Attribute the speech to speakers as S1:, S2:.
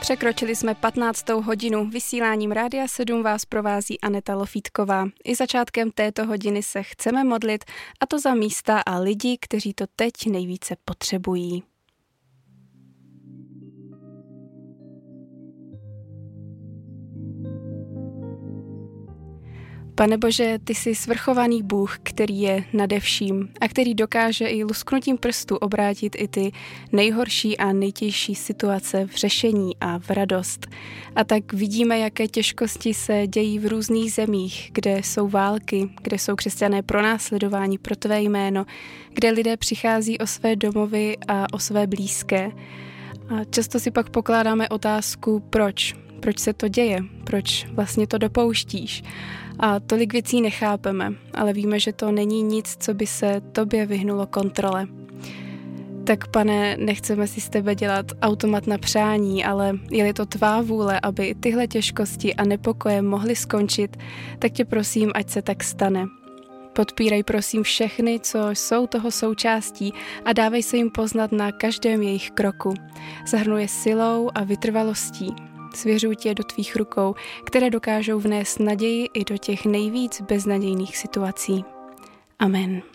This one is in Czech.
S1: Překročili jsme 15. hodinu. Vysíláním Rádia 7 vás provází Aneta Lofítková. I začátkem této hodiny se chceme modlit, a to za místa a lidi, kteří to teď nejvíce potřebují. Pane Bože, ty jsi svrchovaný Bůh, který je nade vším a který dokáže i lusknutím prstu obrátit i ty nejhorší a nejtěžší situace v řešení a v radost. A tak vidíme, jaké těžkosti se dějí v různých zemích, kde jsou války, kde jsou křesťané pronásledováni pro tvé jméno, kde lidé přichází o své domovy a o své blízké. A často si pak pokládáme otázku, proč se to děje, proč vlastně to dopouštíš. A tolik věcí nechápeme, ale víme, že to není nic, co by se tobě vyhnulo kontrole. Tak Pane, nechceme si z tebe dělat automat na přání, ale je-li to tvá vůle, aby tyhle těžkosti a nepokoje mohly skončit, tak tě prosím, ať se tak stane. Podpírej prosím všechny, co jsou toho součástí a dávej se jim poznat na každém jejich kroku. Zahrnuje silou a vytrvalostí. Svěřuji tě do tvých rukou, které dokážou vnést naději i do těch nejvíc beznadějných situací. Amen.